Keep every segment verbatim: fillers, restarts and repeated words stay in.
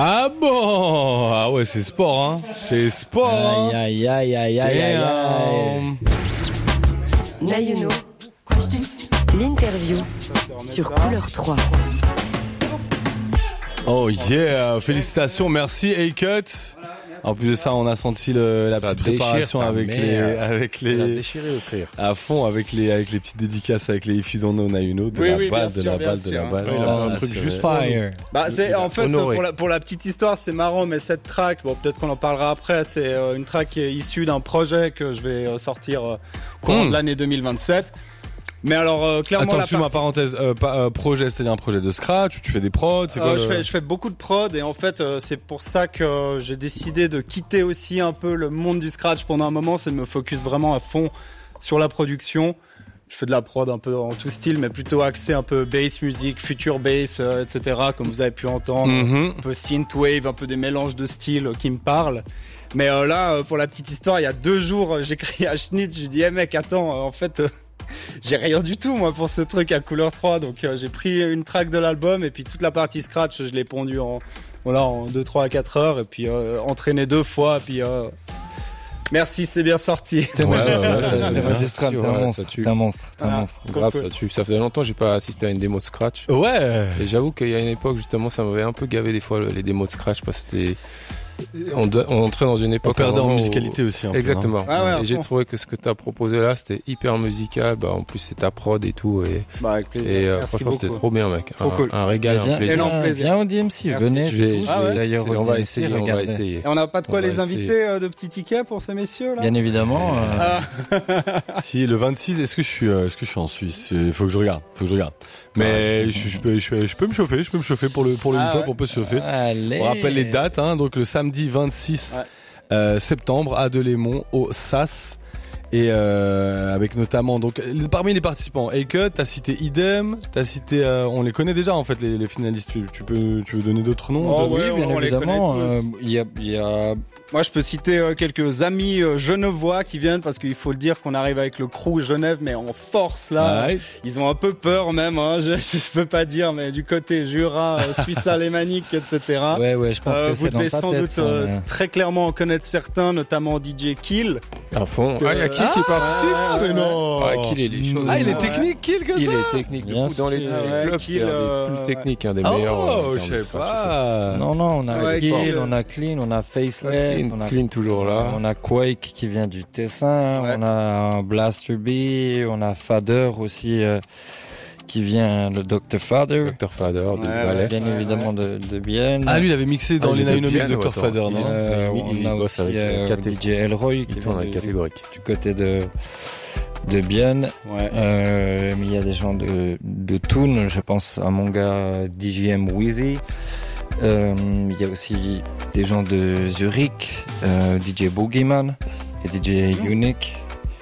Ah bon? Ah ouais, c'est sport, hein. C'est sport. Aïe, aïe, aïe, aïe, aïe, aïe, aïe. Nayuno, l'interview sur Couleur trois. Oh yeah, félicitations, merci A-Cut. En plus de ça, on a senti le, la ça petite déchire, préparation ça, avec les, avec les, ça a déchiré le frère. à fond avec les, avec les petites dédicaces avec les If You Don't Know Nayuno, de oui, la oui, balle, bien de sûr, la bien balle, de sûr, la hein. balle. Oui, Oh, un là, truc c'est juste vrai. Fire. Bah c'est en fait Honoré. pour la, pour la petite histoire, c'est marrant, mais cette track, bon peut-être qu'on en parlera après, c'est euh, une track qui est issue d'un projet que je vais euh, sortir euh, au courant Mm. de l'année deux mille vingt-sept. Mais alors euh, clairement Attends, la excuse-moi, partie... parenthèse, euh, pas, euh, projet, c'est-à-dire un projet de scratch, ou tu fais des prods, c'est quoi Euh, le... je fais je fais beaucoup de prod et en fait euh, c'est pour ça que euh, j'ai décidé de quitter aussi un peu le monde du scratch pendant un moment, c'est de me focus vraiment à fond sur la production. Je fais de la prod un peu en tout style, mais plutôt axé un peu bass music, future bass, euh, et cetera. Comme vous avez pu entendre, Mhm. un peu synthwave, un peu des mélanges de styles euh, qui me parlent. Mais euh, là, euh, pour la petite histoire, il y a deux jours, euh, j'ai crié à Schnitz, je lui dis, hey mec, attends, euh, en fait, euh, j'ai rien du tout moi pour ce truc à Couleur trois, donc euh, j'ai pris une track de l'album et puis toute la partie scratch, je l'ai pondue en voilà en deux, trois à quatre heures et puis euh, entraîné deux fois, et puis euh, merci, c'est bien sorti. T'es Ouais, magistral, ouais, ouais, ça- t'es magistral, t'es ouais, un ça monstre, tue. t'es un monstre, t'es un Ah. monstre. Grave, peut- ça tue. Ça faisait longtemps que j'ai pas assisté à une démo de Scratch. Ouais. Et j'avoue qu'il y a une époque, justement, ça m'avait un peu gavé des fois le- les démos de Scratch parce que c'était, on, de- on entrait dans une On époque. perdait en vraiment où- musicalité aussi. un peu, hein. Exactement. Ah ouais, à et j'ai fond. trouvé que ce que t'as proposé là, c'était hyper musical. Bah, en plus, c'est ta prod et tout. Et, Bah avec plaisir. et euh, Merci franchement, c'était beaucoup. trop bien, mec. Trop un, cool. un régal, Viens, un plaisir. Énorme viens, plaisir. viens au D M C, Merci. venez. Je vais, je Ah vais- ouais, d'ailleurs, c'est- au on va D M C, essayer, on va regardez. essayer. Et on n'a pas de quoi On va les essayer. inviter euh, de petits tickets pour ces messieurs là? Bien évidemment. euh, Ah. Si le vingt-six, est-ce que je suis, euh, est-ce que je suis en Suisse? Il faut que je regarde, faut que je regarde. Mais je, je peux, je, peux, je peux me chauffer, je peux me chauffer pour le pour le Ah hip-hop, ouais. on peut se chauffer. Allez. On rappelle les dates, hein, donc le samedi vingt-six Ouais. euh, septembre à Delémont au S A S. Et euh, avec notamment donc parmi les participants, A-Cut, t'as cité Idem, t'as cité, euh, on les connaît déjà en fait les, les finalistes. Tu, tu peux, tu veux donner d'autres noms? Oh, de- ouais, Oui, bien on les évidemment. connaît tous. euh, Il y a, il y a Moi, je peux citer euh, quelques amis euh, genevois qui viennent parce qu'il faut le dire qu'on arrive avec le crew Genève, mais en force là. Ouais. Ils ont un peu peur même. Hein, je, je peux pas dire, mais du côté Jura, euh, Suisse alémanique, et cetera. Ouais, ouais, je pense Euh, que vous c'est dans devez ta sans tête. doute ça, euh, mais- très clairement en connaître certains, notamment D J Kill. À fond. Ah, il y a qui Ah, qui participe? Ah mais non. Ah, Kill, il est chaud. Ah, il est Ouais. technique, Kill, comme Il ça. est technique. Du Bien coup, dans les sûr. D J Ouais, clubs, Kill, c'est un des euh, plus techniques, un des meilleurs. Oh, euh, en je termes de sais scratch. pas. Non, non, on a Ouais, Kill, Kill. on a Clean, on a Faceless, Clean, on a, Clean toujours là. on a Quake qui vient du Tessin, Ouais. on a Blaster B, on a Fader aussi euh, qui vient de docteur Fader, docteur Fader, de Ouais, Valais. bien ouais, évidemment de, de Bienne. Ah, lui, il avait mixé dans Ah, les il est de Naïnomix, piano, docteur attends. Fader, Il non? est- Euh, il- on il a bosse aussi avec, euh, euh, Caté- D J Elroy qui Il vient tourne de- avec du, catégorique. du côté de de Bienne. Ouais. Euh, mais il y a des gens de, de Thun, je pense à mon gars D J M Wheezy. Euh, il y a aussi des gens de Zurich, euh, D J Boogeyman et D J Unique.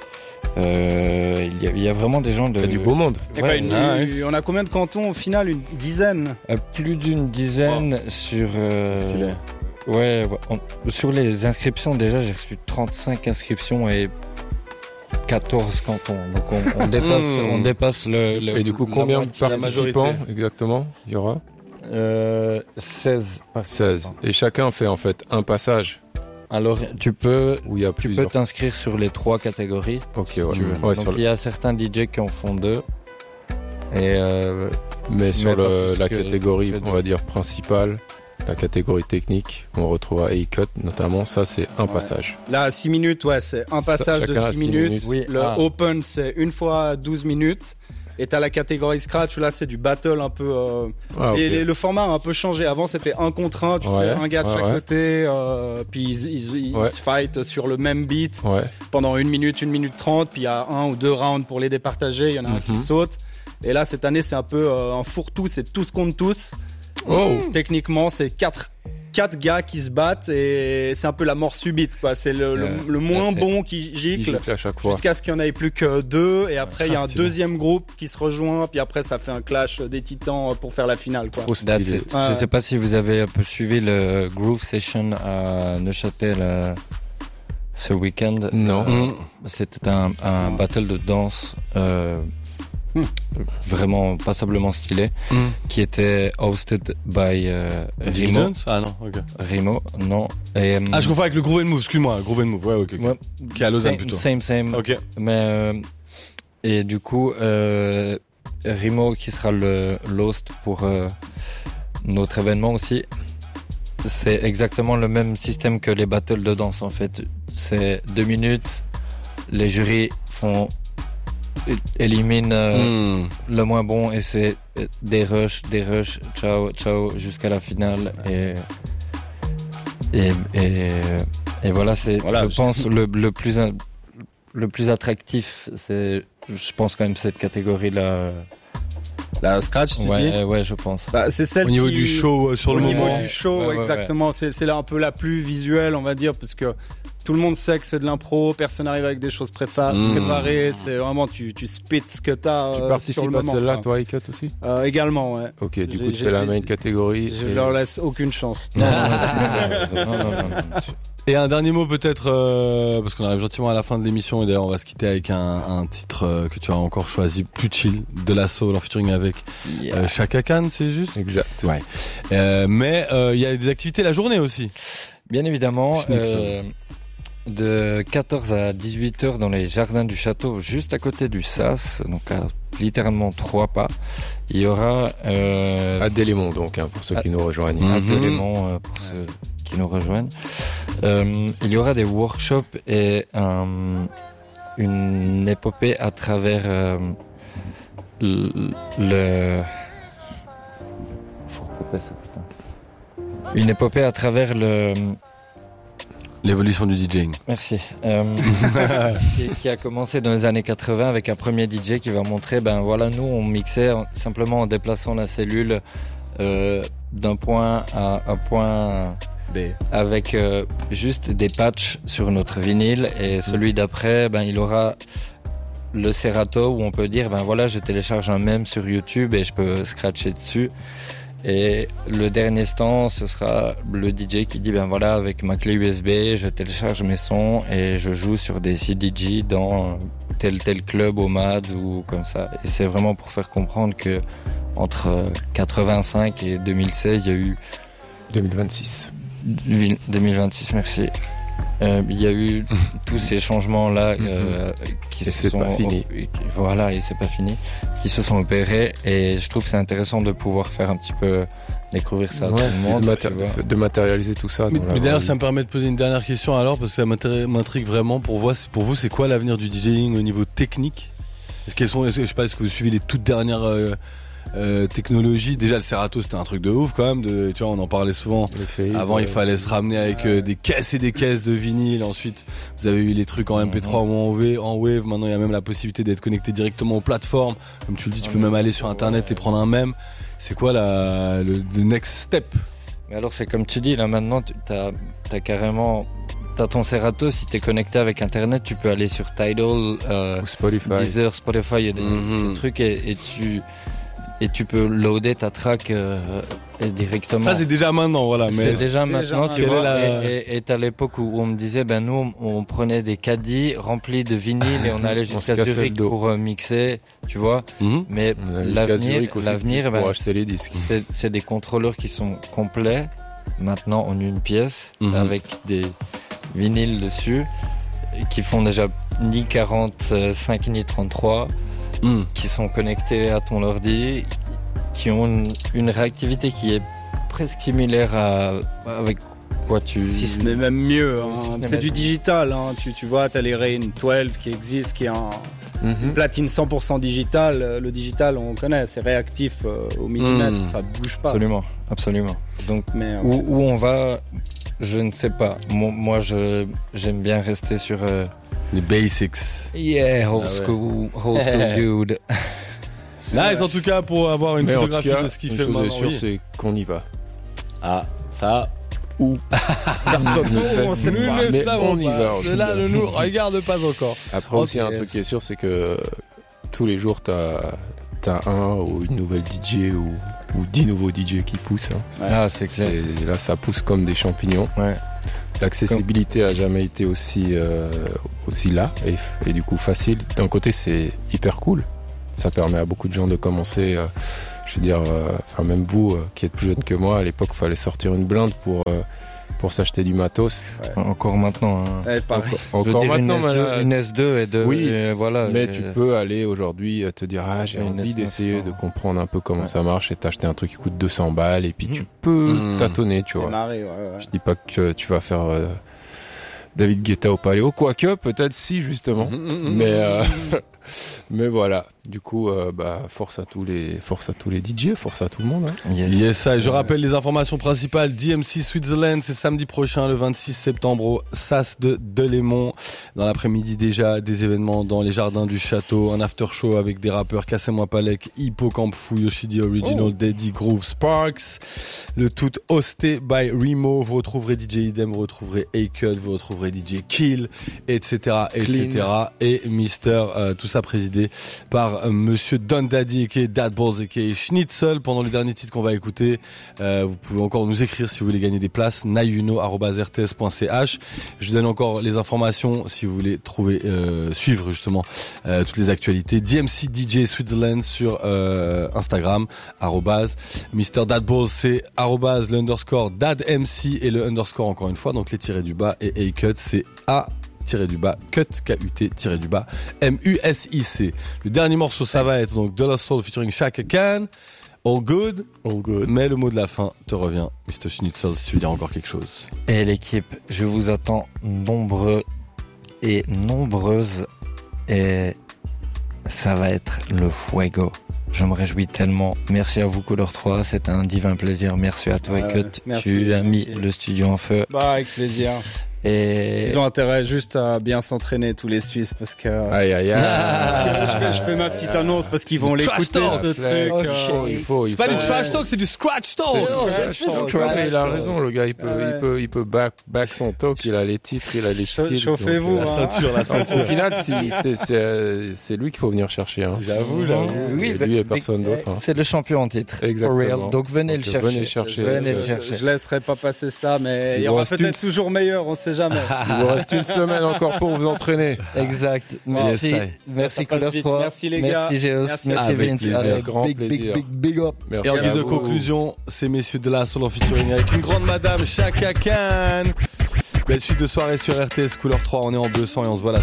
Euh, il, y a, il y a vraiment des gens de... Il y a du beau monde. Et quoi, Ouais, une- nice. on a combien de cantons au final? Une dizaine. euh, plus d'une dizaine sur... euh, Stylé. Ouais, ouais, on- sur les inscriptions déjà j'ai reçu trente-cinq inscriptions et quatorze cantons. Donc on, on dépasse, Mmh. on dépasse le, le- Et du coup, la combien de moitié. la participants majorité. exactement il y aura? Euh, seize. seize. Et chacun fait en fait un passage Alors tu peux, où il y a tu peux plusieurs. t'inscrire sur les trois catégories. Ok, si ouais. tu veux. Ouais, Donc sur il le- y a certains D J qui en font deux. Et euh, Mais sur mais pas le, plus la que- catégorie, que on deux. va dire principale, la catégorie technique, on retrouvera A-Cut notamment. Ça, c'est un Ouais. passage. Là, à six minutes, ouais, c'est un passage de chacun a six six minutes. minutes. Oui, Le ah. open, c'est une fois douze minutes. Et t'as la catégorie scratch où là, c'est du battle un peu. Euh... Ah, ok. Et les- le format a un peu changé. Avant, c'était un contre un, tu Ouais, sais, un gars de ouais, chaque ouais. côté. Euh... Puis ils, ils, ils Ouais. se fight sur le même beat Ouais. pendant une minute, une minute trente. Puis il y a un ou deux rounds pour les départager. Il y en a un qui Mhm. saute. Et là, cette année, c'est un peu euh, un fourre-tout. C'est tous contre tous. Oh. Techniquement, c'est quatre, quatre gars qui se battent et c'est un peu la mort subite, quoi. C'est le, le, Ouais. le moins c'est- bon qui Il gicle gicle à chaque fois. jusqu'à ce qu'il n'y en ait plus que deux. Et après, il y a Ah, un stylé. deuxième groupe qui se rejoint. Puis après, ça fait un clash des titans pour faire la finale, quoi. Trop That's stylé. it. Ouais. Je sais pas si vous avez un peu suivi le Groove Session à Neuchâtel euh, ce week-end. Non. Euh, C'était un, un battle de danse euh, Hmm. Vraiment passablement stylé, Mm. qui était hosted by euh, Rimo. Jones Ah non, ok. Rimo, non. Et, euh, Ah, je confonds avec le Groove and Move, excuse-moi, Groove and Move, ouais, ok. ok. ouais, Qui est à Lausanne same, plutôt. Same, same. Ok. Mais, euh, et du coup, euh, Rimo qui sera le l'host pour euh, notre événement aussi. C'est exactement le même système que les battles de danse en fait. C'est deux minutes, les jurys font éliminent euh, Mm. le moins bon et c'est des rushs, des rushs, ciao, ciao jusqu'à la finale et et et, et voilà c'est Voilà, je pense le le plus le plus attractif c'est je pense quand même cette catégorie là. La scratch, tu dis Ouais ouais je pense. bah, c'est celle Au niveau qui- du show, euh, sur Au le niveau moment. du show, Ouais, ouais, exactement. C'est, c'est là un peu la plus visuelle, on va dire, parce que tout le monde sait que c'est de l'impro, personne n'arrive avec des choses préfa- Mmh. préparées. C'est vraiment, tu, tu spits ce que t'as. Tu euh, participes sur le à moment, celle-là, quoi. toi, Icut aussi? Euh, Également, ouais. Ok, du J'ai- coup, tu j'ai- fais la main catégorie. Je et- leur laisse aucune chance. Non, non, non, non, non, non, non. Et un dernier mot peut-être, euh, parce qu'on arrive gentiment à la fin de l'émission, et d'ailleurs on va se quitter avec un, un titre euh, que tu as encore choisi, plus chill, de la soul en featuring avec Yeah. euh, Chaka Khan, c'est juste Exact. Ouais. Euh, mais euh, il y a des activités la journée aussi. Bien évidemment, Schnitzel. euh, de quatorze à dix-huit heures dans les jardins du château, juste à côté du S A S, donc à littéralement trois pas, il y aura euh, À Délémon, donc, hein, pour ceux à- qui nous rejoignent. Mhm. à Delémont, euh, pour ceux qui nous rejoignent. Euh, il y aura des workshops et un- une épopée à travers euh, le, le... Faut recouper ça, putain. Une épopée à travers le... L'évolution du DJing. Merci. Euh, qui, qui a commencé dans les années quatre-vingts avec un premier D J qui va montrer, ben voilà, nous on mixait en- simplement en déplaçant la cellule euh, d'un point à un point B. avec euh, juste des patchs sur notre vinyle et celui d'après, ben il aura le Serato où on peut dire, ben voilà, je télécharge un mème sur YouTube et je peux scratcher dessus. Et le dernier stand, ce sera le D J qui dit, ben voilà, avec ma clé U S B, je télécharge mes sons et je joue sur des C D J dans tel tel club au M A D ou comme ça. Et c'est vraiment pour faire comprendre que entre quatre-vingt-cinq et deux mille seize, il y a eu deux mille vingt-six. deux mille vingt-six, merci. Euh, il y a eu tous ces changements-là euh, qui Et se c'est sont pas fini. voilà, et c'est pas fini, qui se sont opérés. Et je trouve que c'est intéressant de pouvoir faire un petit peu découvrir ça à Ouais, tout le monde. de, tu maté- vois. de matérialiser tout ça. Mais, dans la mais d'ailleurs, vraie ça vie. me permet de poser une dernière question alors, parce que ça m'intér- m'intrigue vraiment. Pour vous, c'est, pour vous, c'est quoi l'avenir du DJing au niveau technique? Est-ce qu'elles sont, est-ce que, je sais pas, est-ce que vous suivez les toutes dernières euh, euh, technologies? Déjà, le Serato, c'était un truc de ouf quand même. De, tu vois, on en parlait souvent. Les phases, Avant, ouais, il fallait c'est- se ramener avec euh, des caisses et des caisses de vinyle. Ensuite, vous avez eu les trucs en M P trois ou en Wave. En Wave, maintenant, il y a même la possibilité d'être connecté directement aux plateformes. Comme tu le dis, tu peux même aller sur Internet et prendre un mème. C'est quoi la, le, le next step? Mais alors, c'est comme tu dis, là maintenant, tu as, t'as carrément. T'as ton Serato, si t'es connecté avec Internet, tu peux aller sur Tidal, euh, Ou Spotify. Deezer, Spotify, il y a des, Mhm. ces trucs et, et tu. Et tu peux loader ta track euh, et directement. Ça, c'est déjà maintenant, voilà. Mais C'est déjà déjà maintenant, tu maintenant. vois. Quelle est la- Et, et, et à l'époque où on me disait, ben nous, on, on prenait des caddies remplis de vinyle et on allait On se jusqu'à cassait Zurich le dos. pour euh, mixer, tu vois. Mhm. Mais On a jusqu'à l'avenir, Zurich aussi, l'avenir, pour ben, acheter les disques. c'est, c'est des contrôleurs qui sont complets maintenant en une pièce Mhm. avec des vinyles dessus et qui font déjà ni quarante-cinq ni trente-trois, Mhm. qui sont connectés à ton ordi, qui ont une, une réactivité qui est presque similaire à avec quoi tu. Si ce n'est même mieux, hein. Si ce n'est C'est même- du digital, hein. tu, tu vois, t'as les Rain douze qui existent, qui est en Mhm. platine cent pour cent digital. Euh, Le digital, on connaît, c'est réactif euh, au millimètre, Mm. ça bouge pas. Absolument, absolument. Donc Mais euh, où, où on va, je ne sais pas. Moi, moi, je j'aime bien rester sur. euh, Les basics. Yeah, old Ah ouais. school, old school dude. Nice, en tout cas, pour avoir une Mais en tout photographie cas, de ce qu'il une fait chose est maintenant. sûre, oui. c'est qu'on y va. Ah, ça. Personne ne on fait. sait Nous pas, ne mais savons on y pas. va. en Cela tout ne cas. nous regarde pas encore. Après aussi, Ok. un truc qui est sûr, c'est que tous les jours, t'as as un ou une nouvelle D J ou, ou dix nouveaux D J qui poussent. hein. Ah, c'est clair. C'est- Là, ça pousse comme des champignons. Ouais. L'accessibilité a jamais été aussi, euh, aussi là et, et du coup facile. D'un côté, c'est hyper cool. ça permet à beaucoup de gens de commencer. Euh, je veux dire, euh, enfin même vous euh, qui êtes plus jeune que moi, à l'époque, il fallait sortir une blinde pour euh, pour s'acheter du matos. Ouais. Encore maintenant. Hein. Ouais, pareil. Encore dire, maintenant, une S deux, là, une S deux et de, oui, et voilà. mais et... tu peux aller aujourd'hui te dire ah j'ai Une envie S neuf, d'essayer non. de comprendre un peu comment Ouais. ça marche et t'acheter un truc qui coûte deux cents balles et puis Mmh. tu peux Mmh. tâtonner, tu vois. Démarrer, ouais, ouais. Je dis pas que tu vas faire euh, David Guetta au Paléo, quoique peut-être si justement, Mmh. mais euh, mais voilà. Du coup, euh, bah force à tous les force à tous les D J, force à tout le monde. Hein. Yes. Yes, ça. Et je rappelle les informations principales. D M C Switzerland, c'est samedi prochain, le vingt-six septembre, au S A S de Delémont. Dans l'après-midi déjà, des événements dans les jardins du château, un after show avec des rappeurs Cassez-moi Palek, Hippo Campfou, Yoshidi Original, Oh. Daddy Groove, Sparks. Le tout hosté by Remo. Vous retrouverez D J Idem, vous retrouverez A-Cut, vous retrouverez D J Kill, et cetera, et cetera. Et Mister, euh, tout ça présidé par euh, Monsieur Don Daddy, qui est Dad Balls, qui est Schnitzel. Pendant le dernier titre qu'on va écouter, euh, vous pouvez encore nous écrire si vous voulez gagner des places. nayuno arobase r t s point c h. Je vous donne encore les informations si vous voulez trouver, euh, suivre justement euh, toutes les actualités. D M C D J Switzerland sur euh, Instagram, arrobase. Mister Dad Balls, c'est arrobase le underscore Dad M C et le underscore encore une fois. Donc les tirés du bas, et A-Cut, c'est A tiré du bas, cut, K-U-T, tiré du bas, M U S I C. Le dernier morceau, ça va être donc De La Soul featuring Chaka Khan, All Good, All good. mais le mot de la fin te revient, Mister Schnitzel, si tu veux dire encore quelque chose. Et l'équipe, je vous attends nombreux et nombreuses et ça va être le fuego. Je me réjouis tellement. Merci à vous Couleur trois, c'était un divin plaisir. Merci à toi Ouais, Cut, merci, tu as mis merci. le studio en feu. Bah, avec plaisir. Et Ils ont intérêt juste à bien s'entraîner tous les Suisses parce que, Aïe aïe aïe. parce que je, fais, je fais ma petite annonce parce qu'ils vont Du trash l'écouter talk. ce truc. Ok. euh, Il faut, il C'est pas faut. du trash talk, c'est du scratch talk. C'est- Non, Scratch mais il a talk. raison, le gars, il peut, Ah ouais. il peut, il peut back, back son talk, il a les titres, il a les Chau- skills. chauffez-vous, donc, euh, hein. Ceinture, la Au ceinture. final, si- c'est, c'est, euh, c'est lui qu'il faut venir chercher, hein. J'avoue, j'avoue. Oui, Et bah, lui et mais- personne d'autre, hein. C'est le champion en titre. Exactement. For real. Donc venez Donc, le chercher. venez chercher. Venez le je, chercher. je laisserai pas passer ça, mais Il il y vous aura reste peut-être une- toujours meilleur, on sait jamais. Il vous reste une semaine encore pour vous entraîner. Exact. Merci. Yes, I. Merci Ça passe Couleur vite. trois. Merci, les gars. Merci Géos. Merci. Merci Avec Vince. plaisir. Allez, Grand big, plaisir. big, big, big up. Merci Et en à guise de vous. conclusion, ces messieurs de la Soul en featuring avec une grande madame, Chaka Khan. Belle suite de soirée sur R T S Couleur trois, on est en deux cents et on se voit la